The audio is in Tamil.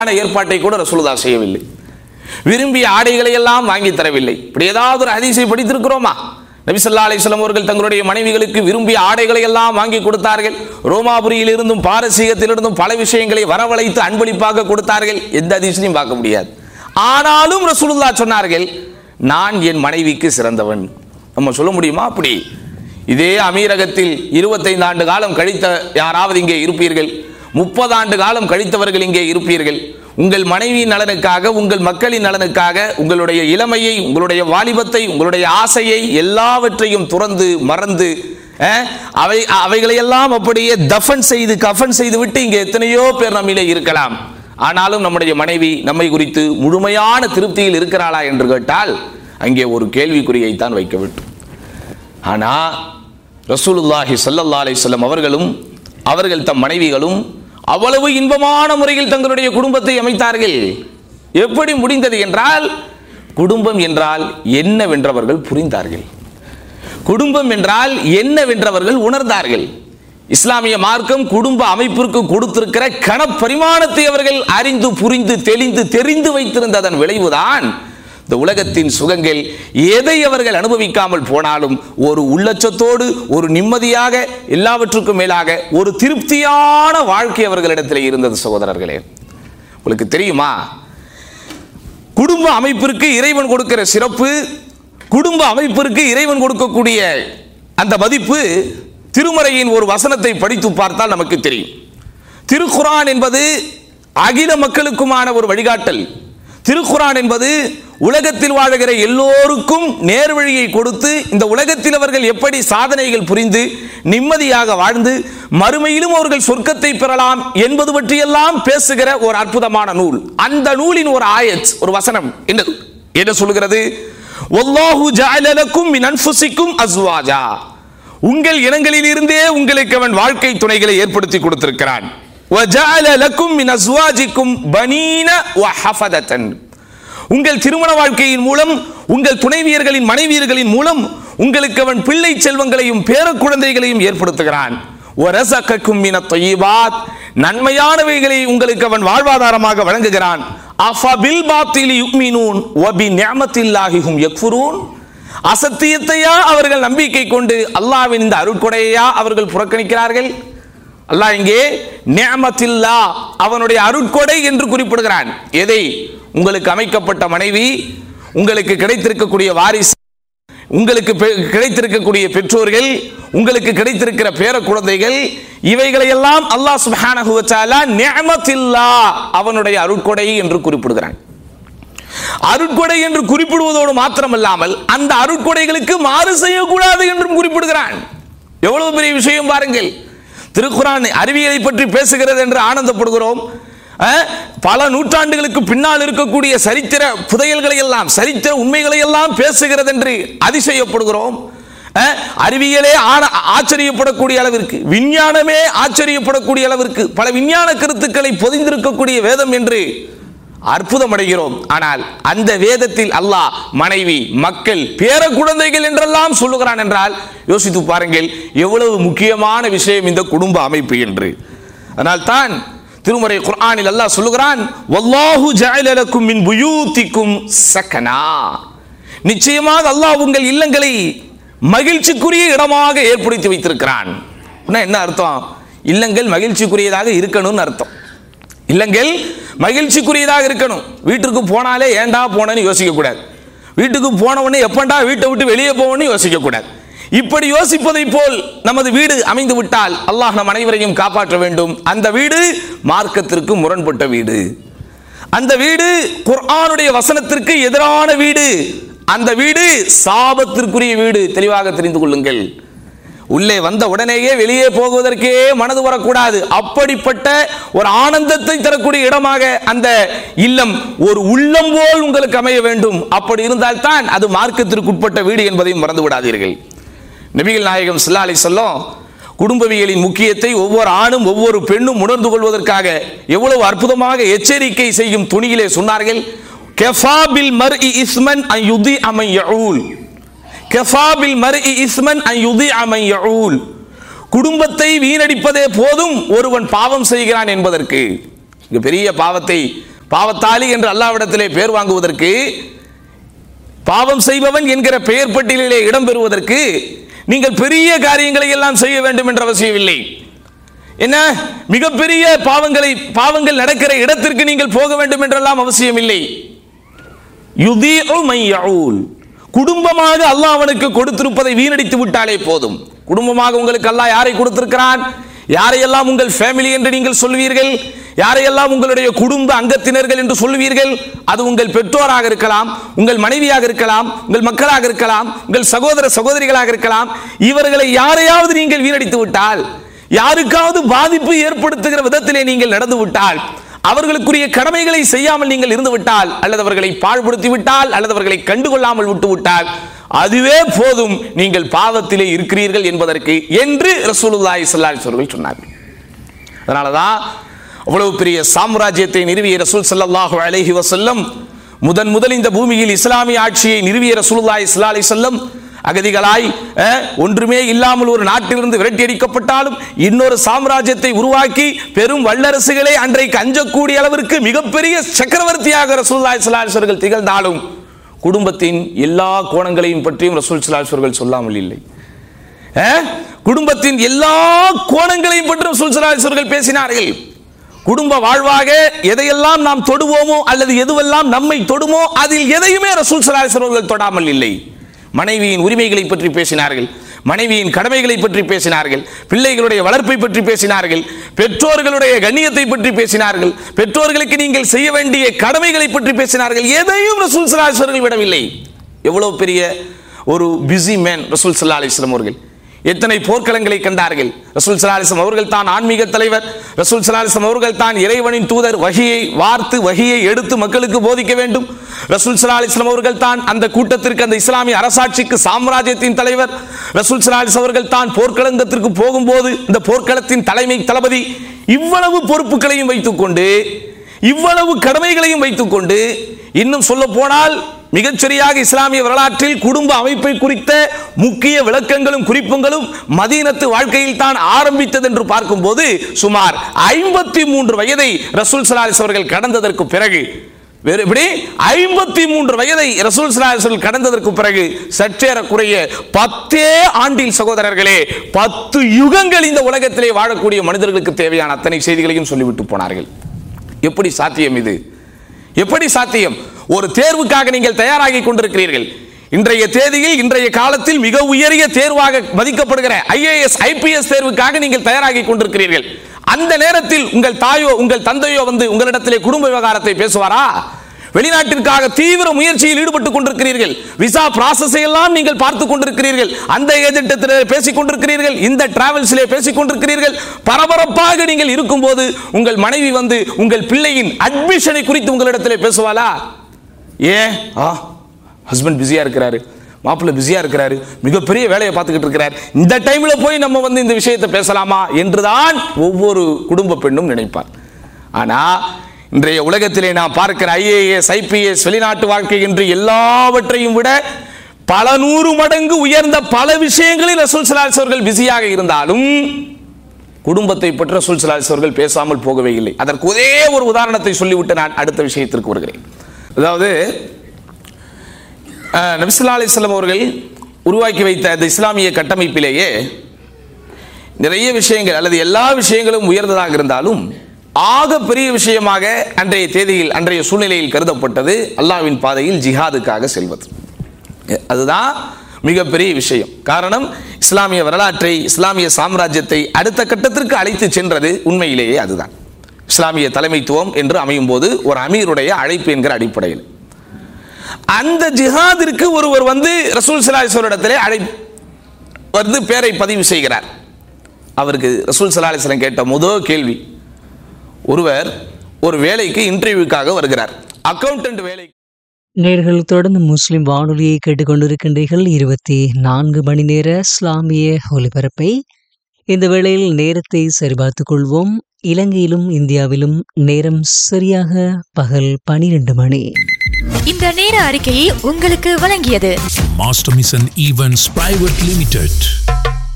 ஏற்பாட்டை கூட ரசூலுல்லாஹ் செய்யவில்லை. விரும்பிய ஆடைகளை எல்லாம் வாங்கி தரவில்லை. இப்படி ஏதாவது ஒரு ஹதீஸை படித்திருக்கிறோமா? நபி ஸல்லல்லாஹு அலைஹி வஸல்லம் அவர்கள் தங்களுடைய மனைவிகளுக்கு விரும்பிய ஆடைகளை எல்லாம் வாங்கி கொடுத்தார்கள். ரோமாபுரியிலிருந்தும் பாரசீகத்திலிருந்தும் பல விஷயங்களை வரவழைத்து அன்பளிப்பாக கொடுத்தார்கள். எந்த ஹதீஸையும் பார்க்க முடியாது. ஆனாலும் ரசூலுல்லாஹ் சொன்னார்கள், நான் என் மனைவிக்கு சிறந்தவன். நம்ம சொல்ல முடியுமா? அப்படி இதே அமீரகத்தில் 25 ஆண்டு காலம் கழித்த யாராவது இங்கே இருப்பீர்கள், 30 ஆண்டு காலம் கழித்தவர்கள் இங்கே இருப்பீர்கள். உங்கள் மனைவியின் நலனுக்காக, உங்கள் மக்களின் நலனுக்காக, உங்களுடைய இளமையை, உங்களுடைய வாலிபத்தை, உங்களுடைய ஆசையை எல்லாவற்றையும் துறந்து மறந்து அவைகளையெல்லாம் அப்படியே தஃபன் செய்து கஃபன் செய்து விட்டு இங்கே எத்தனையோ பேர் நம்மிலே இருக்கலாம். ஆனாலும் நம்முடைய மனைவி நம்மை குறித்து முழுமையான திருப்தியில் இருக்கிறாளா என்று கேட்டால் அங்கே ஒரு கேள்விக்குறியை தான் வைக்க வேண்டும். ஆனால் ரசூலுல்லாஹி ஸல்லல்லாஹு அலைஹி வஸல்லம் அவர்களும் அவர்கள் தம் மனைவிகளும் அவ்வளவு இன்பமான முறையில் தங்களுடைய குடும்பத்தை அமைத்தார்கள். எப்படி முடிந்தது என்றால், குடும்பம் என்றால் என்னவென்றவர்கள் புரிந்தார்கள். குடும்பம் என்றால் என்னவென்றவர்கள் உணர்ந்தார்கள். இஸ்லாமிய மார்க்கம் குடும்ப அமைப்பிற்கு கொடுத்திருக்கிற கணப்பரிமாணத்தை அவர்கள் அறிந்து புரிந்து தெளிந்து தெரிந்து வைத்திருந்ததன் விளைவுதான் இந்த உலகத்தின் சுகங்கள். எதை அவர்கள் அனுபவிக்காமல் போனாலும் ஒரு உள்ளச்சத்தோடு, ஒரு நிம்மதியாக, எல்லாவற்றுக்கும் மேலாக ஒரு திருப்தியான வாழ்க்கை அவர்களிடத்தில் இருந்தது. சகோதரர்களே, உங்களுக்கு தெரியுமா, குடும்ப அமைப்பிற்கு இறைவன் கொடுக்கிற சிறப்பு, குடும்ப அமைப்பிற்கு இறைவன் கொடுக்கக்கூடிய அந்த மதிப்பு திருமறையின் ஒரு வசனத்தை படித்து பார்த்தால் நமக்கு தெரியும். திருக்குர்ஆன் என்பது அகில மக்களுக்குமான ஒரு வழிகாட்டல். திருக்குர்ஆன் என்பது உலகத்தில் வாழுகிற எல்லோருக்கும் நேர்வழியை கொடுத்து இந்த உலகத்தில் அவர்கள் எப்படி சாதனைகள் புரிந்து நிம்மதியாக வாழ்ந்து மறுமையிலும் அவர்கள் சொர்க்கத்தை பெறலாம் என்பது பற்றியெல்லாம் பேசுகிற ஒரு அற்புதமான நூல். அந்த நூலின் ஒரு ஆயத், ஒரு வசனம் என்ன சொல்கிறது? வல்லாஹு ஜஅல லக்கும் மின் அன்ஃபுசிக்கும் அஸ்வாஜா, உங்கள் இனங்களில் இருந்தே உங்களுக்கு அவன் வாழ்க்கை துணைகளை ஏற்படுத்தி கொடுத்திருக்கிறான். வஜஅல லக்கும் மின் அஸ்வாஜிக்கும் பனீன வஹஃபதத்தன், உங்கள் திருமண வாழ்க்கையின் மூலம், உங்கள் துணைவியர்களின் மனைவியர்களின் மூலம் உங்களுக்கு அவன் பிள்ளை செல்வங்களையும் பேர குழந்தைகளையும் ஏற்படுத்துகிறான். வரஸகக்கும் மினத் தய்யிபாத், நன்மையானவைகளை உங்களுக்கு அவன் வாழ்வாதாரமாக வழங்குகிறான். அஃபபில் பாத்திலி யுமினூன் வபி நிஅமத்தில்லாஹி ஹும் யக்ஃபுரூன், அசத்தியத்தையா அவர்கள் நம்பிக்கை கொண்டு அல்லாஹ்வின் இந்த அருட்கொடையா அவர்கள் புறக்கணிக்கிறார்கள். அல்லாஹ் இங்கே நிஅமத்தில்லா, அவனுடைய அருட்கொடை என்று குறிப்பிடுகிறான். எதை? உங்களுக்கு அமைக்கப்பட்ட மனைவி, உங்களுக்கு கிடைத்திருக்கக்கூடிய வாரிசு, உங்களுக்கு கிடைத்திருக்கக்கூடிய பெற்றோர்கள், உங்களுக்கு கிடைத்திருக்கிற பேர குழந்தைகள், இவைகளையெல்லாம் அல்லாஹ் சுப்ஹானஹு வ தஆலா நிஅமத்தில்லா, அவனுடைய அருட்கொடை என்று குறிப்பிடுகிறான். அருட்கொடை என்று குறிப்பிடுவதோடு மாத்திரமல்லாமல் அந்த அருட்கொடைகளுக்கு மாறு செய்யக்கூடாது என்றும் குறிப்பிடுகிறான். எவ்வளவு பெரிய விஷயம் பாருங்கள். திருக்குர்ஆன் அறிவியலை பற்றி பேசுகிறது என்று ஆனந்தப்படுகிறோம். பல நூற்றாண்டுகளுக்கு பின்னால் இருக்கக்கூடிய சரித்திர புதையல்களை எல்லாம், சரித்திர உண்மைகளை எல்லாம் பேசுகிறது என்று அதிசயப்படுகிறோம். அறிவியலே ஆச்சரியப்படக்கூடிய அளவிற்கு, விஞ்ஞானமே ஆச்சரியப்படக்கூடிய அளவிற்கு பல விஞ்ஞான கருத்துக்களை பொதிந்திருக்கக்கூடிய வேதம் என்று அற்புதம் அடைகிறோம். ஆனால் அந்த வேதத்தில் அல்லாஹ் மனைவி, மக்கள், பேர குழந்தைகள் என்றெல்லாம் சொல்லுகிறான் என்றால் யோசித்து பாருங்கள், எவ்வளவு முக்கியமான விஷயம் இந்த குடும்ப அமைப்பு என்று. அதனால் தான் திருமறை குர்ஆனில் அல்லாஹ் சொல்லுகிறான், வல்லாஹு ஜஅல லக்கும் மின் புயூதிக்கும் சகனா, நிச்சயமாக அல்லாஹ் உங்கள் இல்லங்களை மகிழ்ச்சிக்குரிய இடமாக ஏற்படுத்தி வைத்திருக்கிறான். என்ன அர்த்தம்? இல்லங்கள் மகிழ்ச்சிக்குரியதாக இருக்கணும்னு அர்த்தம். இல்லங்கள் மகிழ்ச்சிக்குரியதாக இருக்கணும். வீட்டுக்கு போனாலே ஏண்டா போனேன்னு யோசிக்க கூடாது. வீட்டுக்கு போனவொடனே எப்பண்டா வீட்டை விட்டு வெளியே போவன்னு யோசிக்க கூடாது. இப்படி யோசிப்பதை போல் நமது வீடு அமைந்து விட்டால் அல்லாஹ் நம் அனைவரையும் காப்பாற்ற வேண்டும். அந்த வீடு மார்க்கத்திற்கு முரண்பட்ட வீடு, அந்த வீடு குர்ஆனுடைய வசனத்திற்கு எதிரான வீடு, அந்த வீடு சாபத்திற்குரிய வீடு. தெளிவாக தெரிந்து கொள்ளுங்கள். உள்ளே வந்த உடனேயே வெளியே போகுவதற்கே மனது வரக்கூடாது. அப்படிப்பட்ட ஒரு ஆனந்தத்தை தரக்கூடிய இடமாக அந்த இல்லம் ஒரு உள்ளம் போல் உங்களுக்கு அமைய வேண்டும். அப்படி இருந்தால் தான் அது மார்க்கத்திற்கு உட்பட்ட வீடு என்பதையும் மறந்து விடாதீர்கள். நபிகள் நாயகம் ஸல்லல்லாஹு அலைஹி வஸல்லம் குடும்பவியலின் முக்கியத்தை ஒவ்வொரு ஆணும் ஒவ்வொரு பெண்ணும் உணர்ந்து கொள்வதற்காக எவ்வளவு அற்புதமாக எச்சரிக்கை செய்யும் துணியிலே சொன்னார்கள். கஃபா bill மர்இ இஸ்மன் an யுதிஅ Mann யஊல், கஃபா bill மர்இ இஸ்மன் an யுதிஅ மன் யஊல், குடும்பத்தை வீணடிப்பதே போதும் ஒருவன் பாவம் செய்கிறான் என்பதற்கு. பெரிய பாவத்தை பாவத்தாளி என்று அல்லாஹ்விடத்திலே பெயர் வாங்குவதற்கு, பாவம் செய்பவன் என்கிற பெயர் பட்டியலிலே இடம்பெறுவதற்கு நீங்கள் பெரிய காரியங்களை எல்லாம் செய்ய வேண்டும் என்ற அவசியம் இல்லை. என்ன மிகப்பெரிய பாவங்கள் நடக்கிற இடத்திற்கு நீங்கள் போக வேண்டும் என்றெல்லாம் அவசியம் இல்லை. யுதீஉ மையஊல், குடும்பமாக அல்லாஹ் அவனுக்கு கொடுத்திருப்பதை வீணடித்து விட்டாலே போதும். குடும்பமாக உங்களுக்கு அல்லாஹ் யாரை கொடுத்திருக்கிறான், யாரையெல்லாம் உங்கள் ஃபேமிலி என்று நீங்கள் சொல்வீர்கள், யாரையெல்லாம் உங்களுடைய குடும்ப அங்கத்தினர்கள் என்று சொல்வீர்கள், அது உங்கள் பெற்றோராக இருக்கலாம், உங்கள் மனைவியாக இருக்கலாம், உங்கள் மக்களாக இருக்கலாம், உங்கள் சகோதர சகோதரிகளாக இருக்கலாம். இவர்களை யாரையாவது நீங்கள் வீணடித்து விட்டால், யாருக்காவது பாதிப்பு ஏற்படுத்துகிற விதத்திலே நீங்கள் நடந்து விட்டால், அவர்களுக்குரிய கடமைகளை செய்யாமல் நீங்கள் இருந்து விட்டால், அல்லது அவர்களை பாழ்படுத்தி விட்டால், அல்லது அவர்களை கண்டுகொள்ளாமல் விட்டு விட்டால், அதுவே போதும் நீங்கள் பாவத்திலே இருக்கிறீர்கள் என்பதற்கு என்று ரசூலுல்லாஹி ஸல்லல்லாஹு அலைஹி வஸல்லம் சொன்னார்கள். அதனாலதான் அவ்வளவு பெரிய சாம்ராஜ்யத்தை நிறுவிய ரசூல் ஸல்லல்லாஹு அலைஹி வஸல்லம், முதல் இந்த பூமியில் இஸ்லாமிய ஆட்சியை நிறுவிய ரசூலுல்லாஹி ஸல்லல்லாஹு அலைஹி வஸல்லம் அகதிகளாய் ஒன்றுமே இல்லாமல் ஒரு நாட்டிலிருந்து விரட்டி அடிக்கப்பட்டாலும் இன்னொரு சாம்ராஜ்யத்தை உருவாக்கி பெரும் வல்லரசுகளை அன்றைக்கு அஞ்சக்கூடிய அளவிற்கு மிகப்பெரிய சக்கரவர்த்தியாக ரசூலுல்லாஹி ஸல்லல்லாஹு அலைஹி வஸல்லம் திகழ்ந்தாலும் குடும்பத்தின் எல்லா கோணங்களையும் பற்றியும் ரசூல் ஸல்லல்லாஹு அலைஹி வஸல்லம் சொல்லாமல் இல்லை. குடும்பத்தின் எல்லா கோணங்களையும் பற்றி ரசூல் ஸல்லல்லாஹு அலைஹி வஸல்லம் பேசினார்கள். குடும்ப வாழ்வாக எதையெல்லாம் நாம் தொடுவோமோ அல்லது எதுவெல்லாம் நம்மை தொடுமோ அதில் எதையுமே ரசூல் ஸல்லல்லாஹு அலைஹி வஸல்லம் தொடாமல் இல்லை. மனைவியின் உரிமைகளை பற்றி பேசினார்கள், மனைவியின் கடமைகளை பற்றி பேசினார்கள், பிள்ளைகளுடைய வளர்ப்பை பற்றி பேசினார்கள், பெற்றோர்களுடைய கண்ணியத்தை பற்றி பேசினார்கள், பெற்றோர்களுக்கு நீங்கள் செய்ய வேண்டிய கடமைகளை பற்றி பேசினார்கள். எதையும் ரசூல் ஸல்லல்லாஹு அலைஹி வஸல்லம் விடவில்லை. எவ்வளவு பெரிய ஒரு பிஸி மேன் ரசூல் ஸல்லல்லாஹு அலைஹி வஸல்லம் அவர்கள். எத்தனை போர்க்களங்களை கண்டார்கள். ரசூல் ஸல்லல்லாஹு அலைஹி வஸல்லம் அவர்கள் தான் ஆன்மீக தலைவர், ரசூல் ஸல்லல்லாஹு அலைஹி வஸல்லம் அவர்கள் தான் இறைவனின் தூதர். வஹியை வார்த்து வஹியை எடுத்து மக்களுக்கு போதிக்க வேண்டும். ரசூல் ஸல்லல்லாஹு அலைஹி வஸல்லம் அவர்கள் தான் அந்த கூட்டத்திற்கு, அந்த இஸ்லாமிய அரசாட்சிக்கு சாம்ராஜ்யத்தின் தலைவர். ரசூல் ஸல்லல்லாஹு அலைஹி வஸல்லம் அவர்கள் தான் போர்க்களத்திற்கு போகும்போது இந்த போர்க்களத்தின் தலைமை தளபதி. இவ்வளவு பொறுப்புகளையும் வைத்துக்கொண்டு, இவ்வளவு கடமைகளையும் வைத்துக்கொண்டு, இன்னும் சொல்ல போனால் மிகச்சரியாக இஸ்லாமிய வரலாற்றில் குடும்ப அமைப்பை குறித்த முக்கிய விளக்கங்களும் குறிப்புகளும் மதீனத்து வாழ்க்கையில் தான் ஆரம்பித்தது என்று பார்க்கும்போது சுமார் 53 வயதை ரசூல் ஸல்லல்லாஹு அலைஹி வஸல்லம் அவர்கள் கடந்ததற்கு பிறகு, 53 வயதை ரசூல் ஸல்லல்லாஹு அலைஹி வஸல்லம் கடந்ததற்கு பிறகு சற்றேறக்குறைய 10 ஆண்டில் சகோதரர்களே 10 யுகங்கள் இந்த உலகத்திலே வாழக்கூடிய மனிதர்களுக்கு தேவையான அத்தனை செய்திகளையும் சொல்லிவிட்டு போனார்கள். எப்படி சாத்தியம் இது? எப்படி சாத்தியம்? ஒரு தேர்வுக்காக நீங்கள் தயாராகி கொண்டிருக்கிறீர்கள். இன்றைய தேதியில், இன்றைய காலத்தில் மிக உயரிய தேர்வாக மதிக்கப்படுகிற IAS IPS தேர்வுக்காக நீங்கள் தயாராகி கொண்டிருக்கிறீர்கள். அந்த நேரத்தில் உங்கள் தாயோ உங்கள் தந்தையோ வந்து உங்களிடத்திலே குடும்ப விவகாரத்தை பேசுவாரா? வெளிநாட்டிற்காக தீவிர முயற்சியில் ஈடுபட்டுக் கொண்டிருக்கிறீர்கள். விசா ப்ராசஸை எல்லாம் நீங்கள் பார்த்துக் கொண்டிருக்கிறீர்கள். அந்த ஏஜென்ட்டிலே பேசிக் கொண்டிருக்கிறீர்கள், இந்த டிராவல்ஸிலே பேசிக் கொண்டிருக்கிறீர்கள். பரபரப்பாக நீங்கள் இருக்கும்போது உங்கள் மனைவி வந்து உங்கள் பிள்ளையின் அட்மிஷனை குறித்து உங்களிடத்திலே பேசுவாளா? ஏன் ஹஸ்பண்ட் பிஸியா இருக்கிறாரு, மாப்பிள்ளை பிஸியா இருக்கிறாரு, மிகப்பெரிய வேலையை பார்த்துக்கிட்டு இருக்கிறார், இந்த டைம்ல போய் நம்ம வந்து இந்த விஷயத்தை பேசலாமா என்றுதான் ஒவ்வொரு குடும்ப பெண்ணும் நினைப்பார். ஆனா இன்றைய உலகத்திலே நாம் பார்க்கிற IAS IPS வெளிநாட்டு வாழ்க்கை என்று எல்லாவற்றையும் விட பல 100 மடங்கு உயர்ந்த பல விஷயங்களில் ரசூல் ஸல்லல்லாஹு அலைஹி வஸல்லம் அவர்கள் பிஸியாக இருந்தாலும் குடும்பத்தை பற்றி ரசூல் ஸல்லல்லாஹு அலைஹி வஸல்லம் அவர்கள் பேசாமல் போகவே இல்லை. அதற்கு ஒரே ஒரு உதாரணத்தை சொல்லிவிட்டு நான் அடுத்த விஷயத்திற்கு வருகிறேன். அதாவது நபி ஸல்லல்லாஹு அலைஹி வஸல்லம் அவர்கள் உருவாக்கி வைத்த அந்த இஸ்லாமிய கட்டமைப்பிலேயே நிறைய விஷயங்கள் அல்லது எல்லா விஷயங்களும் உயர்ந்ததாக இருந்தாலும் ஆக பெரிய விஷயமாக அன்றைய தேதியில், அன்றைய சூழ்நிலையில் கருதப்பட்டது அல்லாஹ்வின் பாதையில் ஜிஹாதுக்காக செல்வது. அதுதான் மிகப்பெரிய விஷயம். காரணம், இஸ்லாமிய வரலாற்றை, இஸ்லாமிய சாம்ராஜ்யத்தை அடுத்த கட்டத்திற்கு அழைத்து சென்றது உண்மையிலேயே அதுதான். இஸ்லாமிய தலைமைத்துவம் என்று அமையும் போது ஒரு அமீருடைய அழைப்பு என்கிற அடிப்படையில் அந்த ஜிஹாதிற்கு ஒருவர் வந்து ரசூல் ஸல்லல்லாஹு அலைஹி வஸல்லம் இடத்திலே வந்து பேரை பதிவு செய்கிறார். அவருக்கு ரசூல் ஸல்லல்லாஹு அலைஹி வஸல்லம் கேட்ட முதல் கேள்வி, ஒருவர் ஒரு வேலைக்கு இன்டர்வியூக்காக வருகிறார், அக்கவுண்டன்ட் வேலை. நேர்கள் தொடர்ந்து முஸ்லிம் வானொலியை கேட்டுக்கொண்டிருக்கின்றீர்கள். 24 மணி நேர இஸ்லாமிய ஒலிபரப்பை. இந்த வேளையில் நேரத்தை சரிபார்த்துக் கொள்வோம். இலங்கையிலும் இந்தியாவிலும் நேரம் சரியாக பகல் 12 மணி. இந்த நேர அறிக்கையை உங்களுக்கு வழங்கியது master mission events private limited.